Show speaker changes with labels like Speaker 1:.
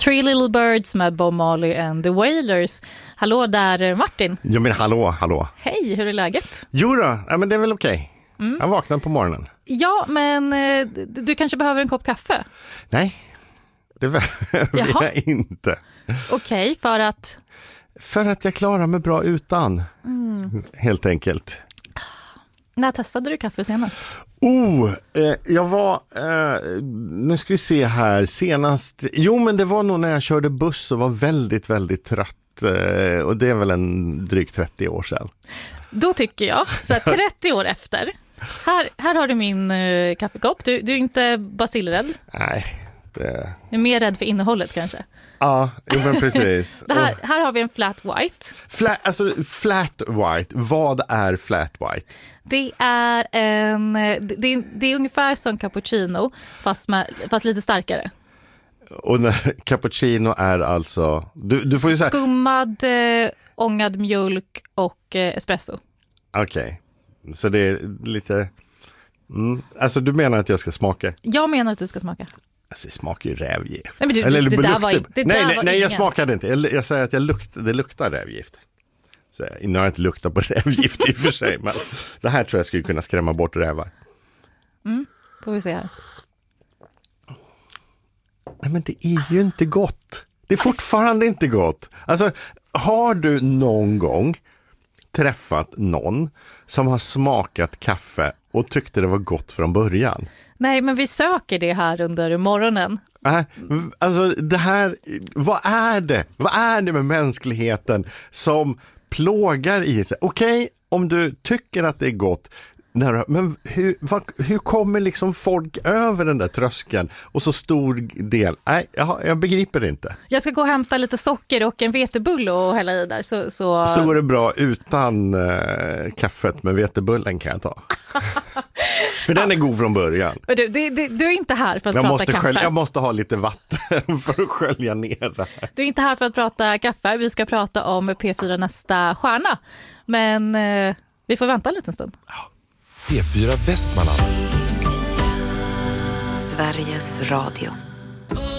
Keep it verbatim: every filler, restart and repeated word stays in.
Speaker 1: Three Little Birds med Bob Marley and the Wailers. Hallå där, Martin.
Speaker 2: Ja, men hallå, hallå.
Speaker 1: Hej, hur är läget?
Speaker 2: Jo då, ja, men det är väl okej. Okay. Mm. Jag vaknade på morgonen.
Speaker 1: Ja, men eh, du kanske behöver en kopp kaffe?
Speaker 2: Nej, det behöver jag inte.
Speaker 1: Okej, okay, för att?
Speaker 2: För att jag klarar mig bra utan, mm. helt enkelt.
Speaker 1: När testade du kaffe senast?
Speaker 2: Oh, eh, jag var, eh, nu ska vi se här, senast, jo men det var nog när jag körde buss och var väldigt, väldigt trött. Eh, och det är väl en drygt trettio år sedan.
Speaker 1: Då tycker jag, så här, trettio år efter, här, här har du min eh, kaffekopp. Du, du är inte basilrädd?
Speaker 2: Nej. Det...
Speaker 1: Jag är mer rädd för innehållet kanske.
Speaker 2: Ja, men precis.
Speaker 1: Det här, här har vi en flat white.
Speaker 2: Flat, alltså flat white, vad är flat white?
Speaker 1: Det är en det är, det är ungefär som cappuccino fast, med, fast lite starkare.
Speaker 2: Och när cappuccino är alltså du, du får ju säga
Speaker 1: skummad, eh, ångad mjölk och eh, espresso.
Speaker 2: Okej, okay. Så det är lite mm. Alltså du menar att jag ska smaka?
Speaker 1: Jag menar att du ska smaka.
Speaker 2: Alltså det smakar ju rävgift.
Speaker 1: Nej, du,
Speaker 2: eller, eller
Speaker 1: det
Speaker 2: luktar.
Speaker 1: Var, det
Speaker 2: nej, nej,
Speaker 1: var
Speaker 2: nej jag
Speaker 1: ingen.
Speaker 2: smakade inte. Jag, jag säger att jag lukt, det luktar rävgift. Så jag, nu har jag inte luktat på rävgift i och för sig. Men det här tror jag skulle kunna skrämma bort rävar.
Speaker 1: Mm, får vi se här.
Speaker 2: Nej, men det är ju inte gott. Det är fortfarande inte gott. Alltså, har du någon gång träffat någon som har smakat kaffe och tyckte det var gott från början?
Speaker 1: Nej, men vi söker det här under morgonen.
Speaker 2: Äh, alltså det här, vad är det? Vad är det med mänskligheten som plågar i sig? Okej, okay, om du tycker att det är gott, men hur, vad, hur kommer liksom folk över den där tröskeln och så stor del? Nej, jag, jag begriper det inte.
Speaker 1: Jag ska gå och hämta lite socker och en vetebulle och hälla i där. Så, så...
Speaker 2: så går det bra utan äh, kaffet, med vetebullen kan jag ta. För den är god från början.
Speaker 1: Du, det, det, du är inte här för att
Speaker 2: jag
Speaker 1: prata
Speaker 2: måste
Speaker 1: kaffe.
Speaker 2: Skölja, jag måste ha lite vatten för att skölja ner det här.
Speaker 1: Du är inte här för att prata kaffe. Vi ska prata om P fyra nästa stjärna. Men eh, vi får vänta en liten stund.
Speaker 3: P fyra Västmanland.
Speaker 4: Sveriges Radio.